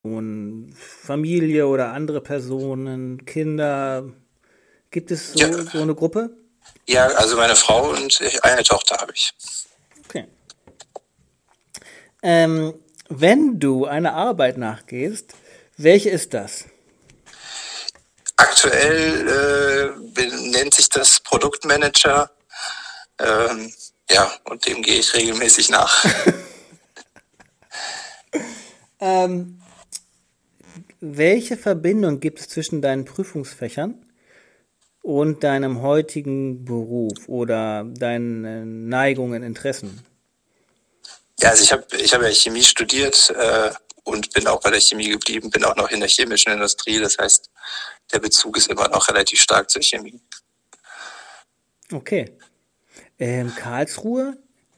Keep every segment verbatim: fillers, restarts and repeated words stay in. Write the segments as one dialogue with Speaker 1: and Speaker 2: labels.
Speaker 1: Und Familie oder andere Personen, Kinder? Gibt es
Speaker 2: Ja,
Speaker 1: so, so eine Gruppe?
Speaker 2: ja, also meine Frau und ich, eine Tochter habe ich.
Speaker 1: Okay. Ähm, wenn du einer Arbeit nachgehst, welche ist das?
Speaker 2: Aktuell äh, ben- nennt sich das Produktmanager. Ähm, ja, und dem gehe ich regelmäßig nach.
Speaker 1: Ähm, welche Verbindung gibt es zwischen deinen Prüfungsfächern und deinem heutigen Beruf oder deinen äh, Neigungen, Interessen?
Speaker 2: Ja, also ich habe ich hab ja Chemie studiert äh, und bin auch bei der Chemie geblieben, bin auch noch in der chemischen Industrie. Das heißt, der Bezug ist immer noch relativ stark zur Chemie.
Speaker 1: Okay. Ähm, Karlsruhe?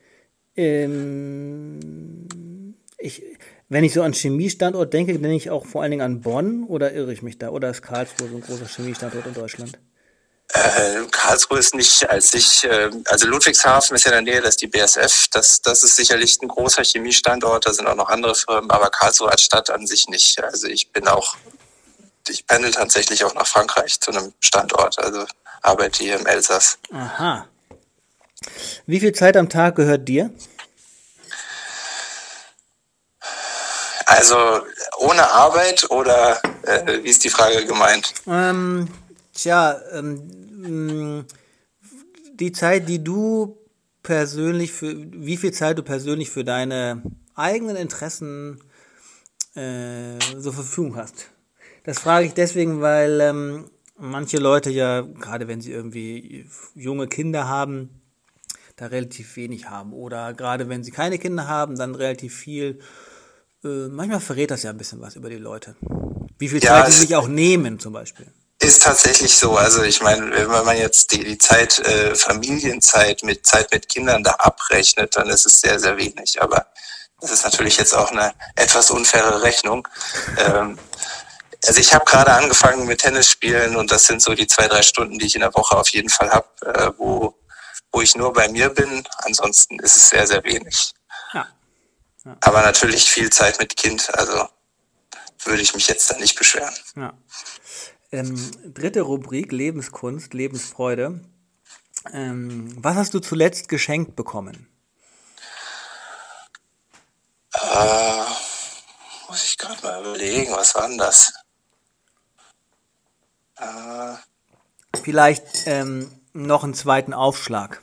Speaker 1: Ähm, ich, wenn ich so an Chemiestandort denke, denke ich auch vor allen Dingen an Bonn oder irre ich mich da? Oder ist Karlsruhe so ein großer Chemiestandort in Deutschland?
Speaker 2: Äh, Karlsruhe ist nicht als sich, äh, also Ludwigshafen ist ja in der Nähe, das ist die B A S F, das, das ist sicherlich ein großer Chemiestandort, da sind auch noch andere Firmen, aber Karlsruhe als Stadt an sich nicht. Also ich bin auch, ich pendel tatsächlich auch nach Frankreich zu einem Standort, also arbeite hier im Elsass.
Speaker 1: Aha. Wie viel Zeit am Tag gehört dir?
Speaker 2: Also ohne Arbeit oder äh, wie ist die Frage gemeint?
Speaker 1: Ähm, tja, ähm, mh, die Zeit, die du persönlich für, wie viel Zeit du persönlich für deine eigenen Interessen äh, zur Verfügung hast. Das frage ich deswegen, weil ähm, manche Leute ja, gerade wenn sie irgendwie junge Kinder haben, da relativ wenig haben. Oder gerade wenn sie keine Kinder haben, dann relativ viel. Äh, manchmal verrät das ja ein bisschen was über die Leute. Wie viel
Speaker 2: Ja,
Speaker 1: Zeit sie
Speaker 2: es
Speaker 1: sich auch nehmen, zum Beispiel.
Speaker 2: ist tatsächlich so. Also ich meine, wenn man jetzt die, die Zeit, äh, Familienzeit mit Zeit mit Kindern da abrechnet, dann ist es sehr, sehr wenig. Aber das ist natürlich jetzt auch eine etwas unfaire Rechnung. Ähm, also ich habe gerade angefangen mit Tennis spielen und das sind so die zwei, drei Stunden, die ich in der Woche auf jeden Fall habe, äh, wo, wo ich nur bei mir bin. Ansonsten ist es sehr, sehr wenig.
Speaker 1: Ja.
Speaker 2: Aber natürlich viel Zeit mit Kind, also würde ich mich jetzt da nicht beschweren.
Speaker 1: Ja. Ähm, dritte Rubrik, Lebenskunst, Lebensfreude. Ähm, was hast du zuletzt geschenkt bekommen?
Speaker 2: Äh, muss ich gerade mal überlegen, was war denn das? Äh,
Speaker 1: Vielleicht ähm, noch einen zweiten Aufschlag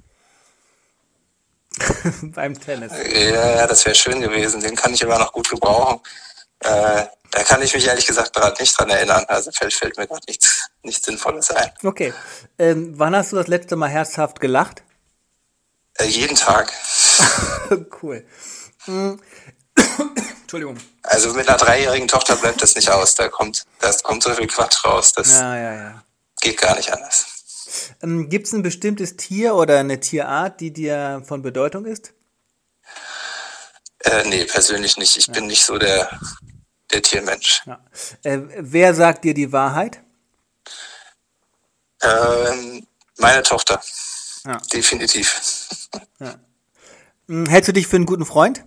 Speaker 1: beim Tennis.
Speaker 2: ja, ja, das wäre schön gewesen. Den kann ich immer noch gut gebrauchen. Äh, da kann ich mich ehrlich gesagt gerade nicht dran erinnern. Also fällt, fällt mir gerade nichts, nichts Sinnvolles ein.
Speaker 1: Okay. Ähm, wann hast du das letzte Mal herzhaft gelacht?
Speaker 2: Äh, jeden Tag.
Speaker 1: Cool. Mm. Entschuldigung.
Speaker 2: Also mit einer dreijährigen Tochter bleibt das nicht aus. Da kommt, das kommt so viel Quatsch raus. Das
Speaker 1: Ja, ja, ja.
Speaker 2: geht gar nicht anders.
Speaker 1: Ähm, Gibt es ein bestimmtes Tier oder eine Tierart, die dir von Bedeutung ist?
Speaker 2: Äh, nee, persönlich nicht. Ich
Speaker 1: Ja.
Speaker 2: bin nicht so der, der Tiermensch.
Speaker 1: Ja. Äh, wer sagt dir die Wahrheit?
Speaker 2: Ähm, meine Tochter.
Speaker 1: Ja.
Speaker 2: Definitiv.
Speaker 1: Ja. Mm, Hältst du dich für einen guten Freund?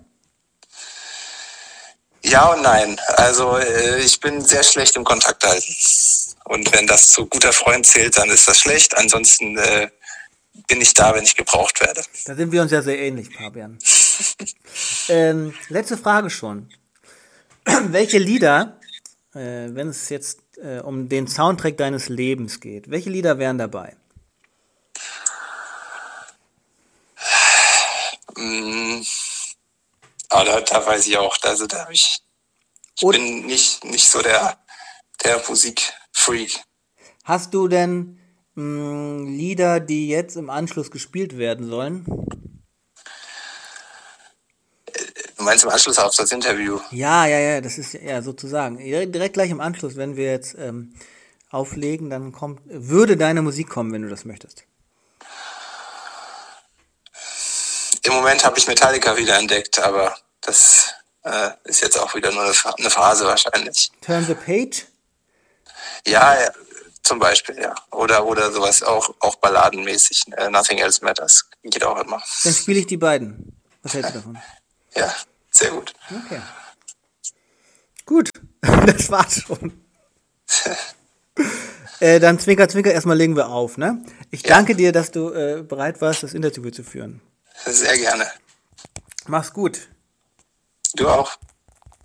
Speaker 2: Ja und nein. Also äh, ich bin sehr schlecht im Kontakt halten. Und wenn das zu guter Freund zählt, dann ist das schlecht. Ansonsten äh, bin ich da, wenn ich gebraucht werde.
Speaker 1: Da sind wir uns ja sehr ähnlich, Fabian. ähm, letzte Frage schon. Welche Lieder, äh, wenn es jetzt äh, um den Soundtrack deines Lebens geht, welche Lieder wären dabei?
Speaker 2: Mm, aber da, da weiß ich auch, also da habe ich, ich
Speaker 1: Und
Speaker 2: bin nicht, nicht so der, der Musikfreak.
Speaker 1: hast du denn mh, Lieder, die jetzt im Anschluss gespielt werden sollen?
Speaker 2: Du meinst im Anschluss auf das Interview?
Speaker 1: Ja, ja, ja, das ist ja sozusagen. Direkt, direkt gleich im Anschluss, wenn wir jetzt ähm, auflegen, dann kommt, würde deine Musik kommen, wenn du das möchtest.
Speaker 2: Im Moment habe ich Metallica wieder entdeckt, aber das äh, ist jetzt auch wieder nur eine, eine Phase wahrscheinlich.
Speaker 1: Turn the Page?
Speaker 2: Ja, ja, zum Beispiel, ja. Oder, oder sowas, auch, auch balladenmäßig. Äh, Nothing Else Matters geht auch immer.
Speaker 1: Dann spiele ich die beiden. Was hältst du davon?
Speaker 2: Ja, sehr gut.
Speaker 1: Okay. Gut, das war's schon. äh, dann Zwinker, Zwinker, erstmal legen wir auf, ne? Ich
Speaker 2: Ja.
Speaker 1: danke dir, dass du äh, bereit warst, das Interview zu führen.
Speaker 2: Sehr gerne.
Speaker 1: Mach's gut.
Speaker 2: Du auch.